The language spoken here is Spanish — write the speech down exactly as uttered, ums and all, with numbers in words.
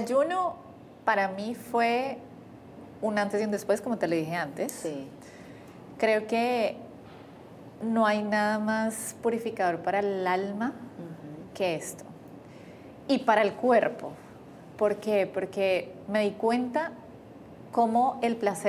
ayuno para mí fue un antes y un después, como te lo dije antes. Sí. Creo que no hay nada más purificador para el alma Uh-huh. que esto. Y para el cuerpo. ¿Por qué? Porque me di cuenta cómo el placer